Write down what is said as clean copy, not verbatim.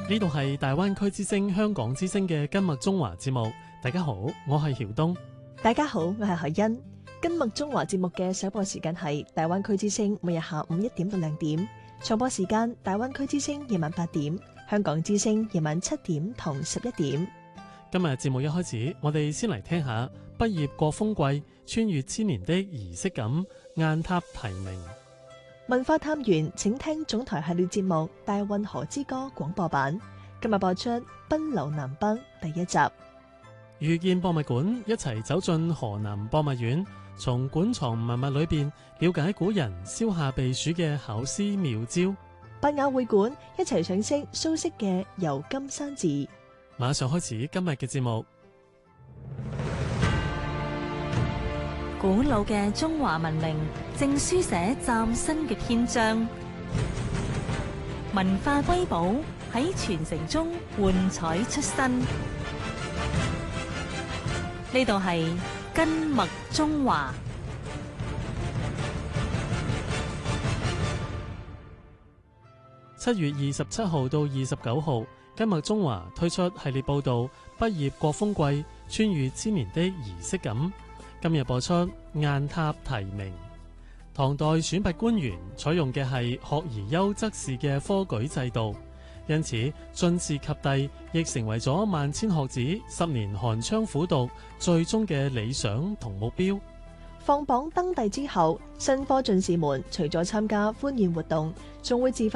呢度係大灣區之聲香港之聲嘅今麥中華節目。大家好，我係曉東。 大家好，我係海欣。今麥中華節目嘅首播時間係大灣區之聲，每日下午1點到2點；重播時間大灣區之聲夜晚8點，香港之聲夜晚7點同11點。 今日節目一開始，我哋先嚟聽下畢業過風季，穿越千年的儀式感，雁塔提名。 文化探源，請聽總台系列節目《大運河之歌》廣播版。今日播出《奔流南北》第1集。遇見博物館，一齊走進河南博物院，從館藏文物裏邊了解古人燒下避暑嘅巧思妙招。伯雅會館，一齊賞識蘇軾嘅《遊金山寺》。馬上開始今日嘅節目。 古老嘅中華文明正書寫嶄新嘅篇章，文化瑰寶喺傳承中喚彩出新。呢度係今麥中華。 7月27號到29號，今麥中華推出系列報道畢業過風季，穿越千年的儀式感。今日播出雁塔提名。唐代選拔官員採用嘅係學而優則仕嘅科舉制度，因此進士及第亦成為咗萬千學子10年寒窗苦讀最終嘅理想同目標。放榜登第之後，新科進士們除咗參加歡宴活動，仲會自發